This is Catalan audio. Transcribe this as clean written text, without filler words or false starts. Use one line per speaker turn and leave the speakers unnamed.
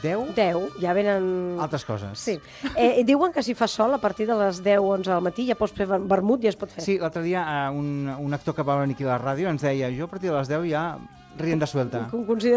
10,
10, ja venen...
altres coses.
Sí. Diuen que si fa sol, a partir de les 10 o 11 del matí ja pots fer vermut i es pot fer.
Sí, l'altre dia un actor que va venir aquí a la ràdio ens deia jo a partir de les 10 ja rienda suelta.
Considero